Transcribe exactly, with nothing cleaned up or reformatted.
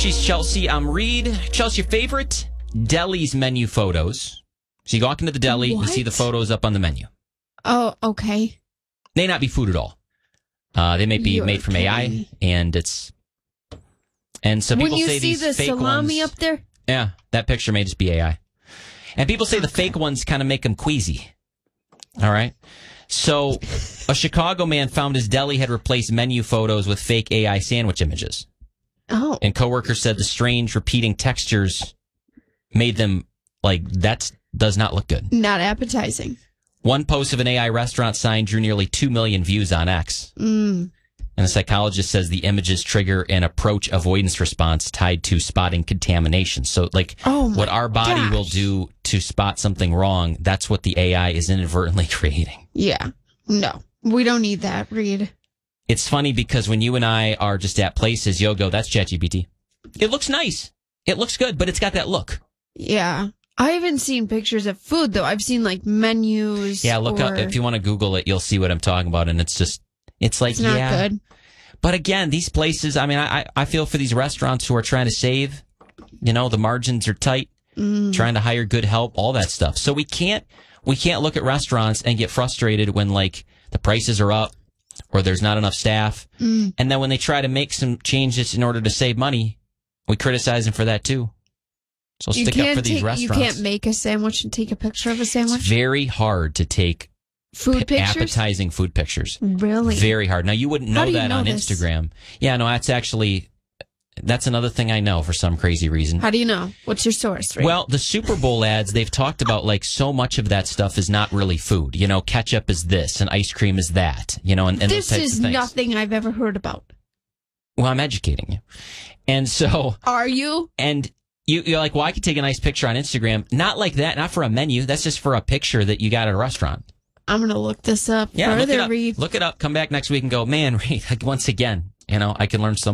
She's Chelsea. I'm Reed. Chelsea, your favorite deli's menu photos. So you walk into the deli What? and see the photos up on the menu. Oh, okay. May not be food at all. Uh, they may be You're made from A I, kidding. and it's and so people When you say see these the fake salami ones, up there, yeah, that picture may just be A I. And people say the fake ones kind of make them queasy. All right. So a Chicago man found his deli had replaced menu photos with fake A I sandwich images. oh, And coworkers said the strange repeating textures made them like that does not look good. not appetizing. One post of an A I restaurant sign drew nearly two million views on X. Mm. And a psychologist says the images trigger an approach avoidance response tied to spotting contamination. So, like, Oh my what our body gosh. will do to spot something wrong, that's what the A I is inadvertently creating. Yeah. No, we don't need that, Reed. It's funny because when you and I are just at places, you'll go, that's ChatGPT. It looks nice. It looks good, but it's got that look. Yeah. I haven't seen pictures of food, though. I've seen, like, menus. Yeah, look or... up. If you want to Google it, you'll see what I'm talking about. And it's just, it's like, It's not yeah. good. But again, these places, I mean, I, I feel for these restaurants who are trying to save. You know, the margins are tight, Mm. trying to hire good help, all that stuff. So we can't, we can't look at restaurants and get frustrated when, like, the prices are up or there's not enough staff. Mm. And then when they try to make some changes in order to save money, we criticize them for that too. So You stick up can't for these take- restaurants. You can't make a sandwich and take a picture of a It's sandwich? very hard to take Food p- pictures? appetizing food pictures. Really? Very hard. Now, you wouldn't How know do you that know on this? Instagram. Yeah, no, that's actually, that's another thing I know for some crazy reason. How do you know? What's your source, Reed? Well, the Super Bowl ads, they've talked about, like, so much of that stuff is not really food. You know, ketchup is this and ice cream is that, you know, and, and those this types is of things. nothing I've ever heard about. Well, I'm educating you. And so, Are you? and you, you're like, well, I could take a nice picture on Instagram. Not like that, not for a menu. That's just for a picture that you got at a restaurant. I'm going to look this up Yeah, look it further, up. Reed. Look it up. Come back next week and go, man, Reed, once again, you know, I can learn so